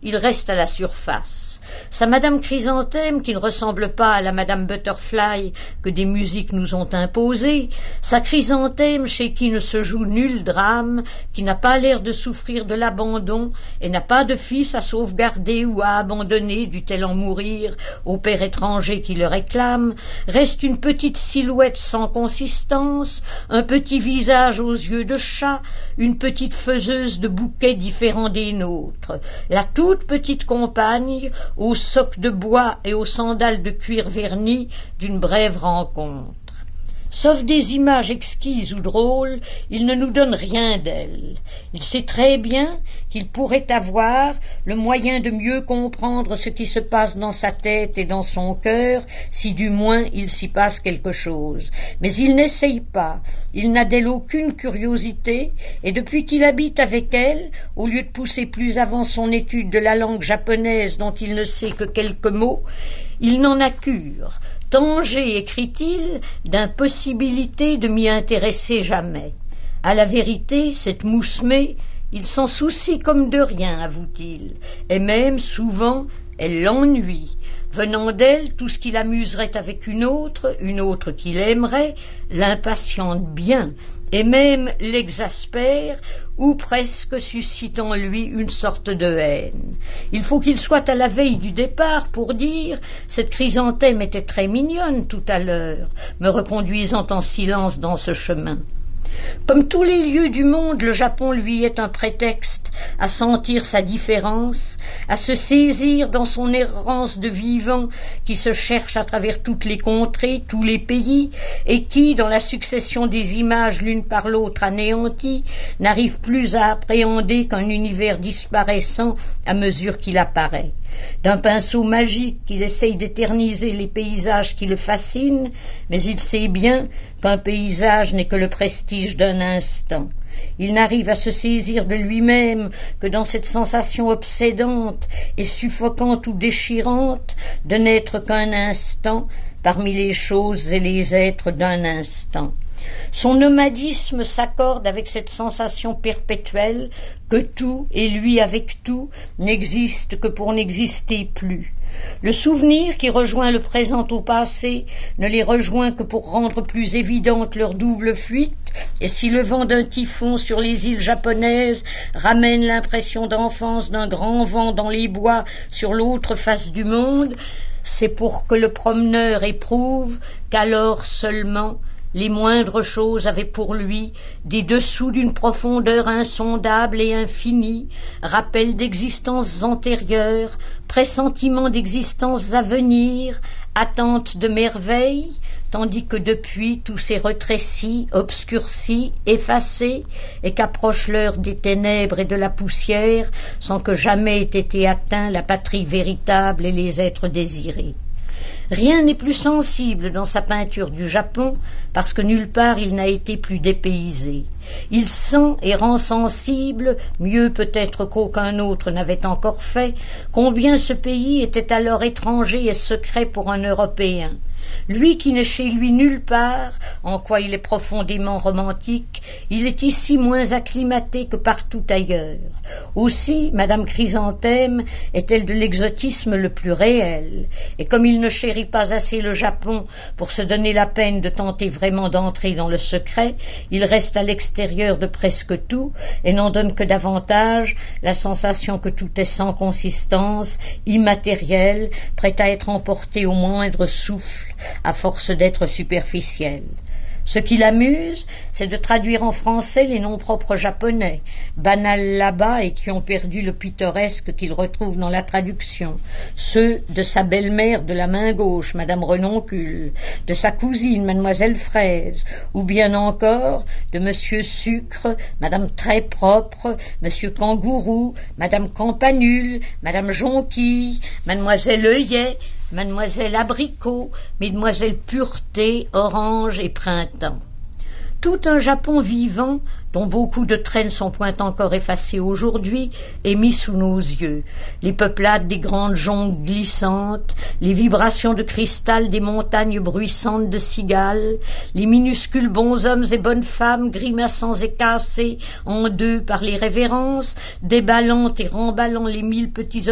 il reste à la surface. Sa Madame Chrysanthème, qui ne ressemble pas à la Madame Butterfly que des musiques nous ont imposée, sa Chrysanthème chez qui ne se joue nul drame, qui n'a pas l'air de souffrir de l'abandon et n'a pas de fils à sauvegarder ou à abandonner, dût-elle en mourir au père étranger qui le réclame, reste une petite silhouette sans consistance, un petit visage aux yeux de chat, une petite faiseuse de bouquets différents des nôtres, la toute petite compagne aux socs de bois et aux sandales de cuir verni d'une brève rencontre. Sauf des images exquises ou drôles, il ne nous donne rien d'elle. Il sait très bien qu'il pourrait avoir le moyen de mieux comprendre ce qui se passe dans sa tête et dans son cœur, si du moins il s'y passe quelque chose. Mais il n'essaye pas, il n'a d'elle aucune curiosité, et depuis qu'il habite avec elle, au lieu de pousser plus avant son étude de la langue japonaise dont il ne sait que quelques mots, il n'en a cure. Tanger, écrit-il, d'impossibilité de m'y intéresser jamais. À la vérité, cette moussemée, il s'en soucie comme de rien, avoue-t-il, et même, souvent, elle l'ennuie. Venant d'elle, tout ce qui l'amuserait avec une autre qu'il aimerait, l'impatiente bien, et même l'exaspère, ou presque suscite en lui une sorte de haine. Il faut qu'il soit à la veille du départ pour dire « Cette Chrysanthème était très mignonne tout à l'heure, me reconduisant en silence dans ce chemin ». Comme tous les lieux du monde, le Japon lui est un prétexte à sentir sa différence, à se saisir dans son errance de vivant qui se cherche à travers toutes les contrées, tous les pays, et qui, dans la succession des images l'une par l'autre anéanties, n'arrive plus à appréhender qu'un univers disparaissant à mesure qu'il apparaît. D'un pinceau magique, il essaye d'éterniser les paysages qui le fascinent, mais il sait bien qu'un paysage n'est que le prestige d'un instant. Il n'arrive à se saisir de lui-même que dans cette sensation obsédante et suffocante ou déchirante de n'être qu'un instant parmi les choses et les êtres d'un instant. Son nomadisme s'accorde avec cette sensation perpétuelle que tout, et lui avec tout, n'existe que pour n'exister plus. Le souvenir qui rejoint le présent au passé ne les rejoint que pour rendre plus évidente leur double fuite, et si le vent d'un typhon sur les îles japonaises ramène l'impression d'enfance d'un grand vent dans les bois sur l'autre face du monde, c'est pour que le promeneur éprouve qu'alors seulement les moindres choses avaient pour lui des dessous d'une profondeur insondable et infinie, rappel d'existences antérieures, pressentiment d'existences à venir, attente de merveilles, tandis que depuis tout s'est rétréci, obscurci, effacé, et qu'approche l'heure des ténèbres et de la poussière, sans que jamais ait été atteint la patrie véritable et les êtres désirés. Rien n'est plus sensible dans sa peinture du Japon, parce que nulle part il n'a été plus dépaysé. Il sent et rend sensible, mieux peut-être qu'aucun autre n'avait encore fait, combien ce pays était alors étranger et secret pour un Européen. Lui qui n'est chez lui nulle part, en quoi il est profondément romantique, il est ici moins acclimaté que partout ailleurs. Aussi, Madame Chrysanthème est-elle de l'exotisme le plus réel, et comme il ne chérit pas assez le Japon pour se donner la peine de tenter vraiment d'entrer dans le secret, il reste à l'extérieur de presque tout, et n'en donne que davantage la sensation que tout est sans consistance, immatériel, prêt à être emporté au moindre souffle, à force d'être superficiel. Ce qui l'amuse, c'est de traduire en français les noms propres japonais, banals là-bas et qui ont perdu le pittoresque qu'il retrouve dans la traduction, ceux de sa belle-mère de la main gauche, Madame Renoncule, de sa cousine, Mademoiselle Fraise, ou bien encore de Monsieur Sucre, Madame Très Propre, Monsieur Kangourou, Madame Campanule, Madame Jonquille, Mademoiselle Œillet, Mademoiselle Abricot, Mesdemoiselles Pureté, Orange et Printemps. Tout un Japon vivant, dont beaucoup de traits ne sont point encore effacés aujourd'hui, est mis sous nos yeux. Les peuplades des grandes jonques glissantes, les vibrations de cristal des montagnes bruissantes de cigales, les minuscules bonshommes et bonnes femmes grimaçant et cassés en deux par les révérences, déballant et remballant les 1000 petits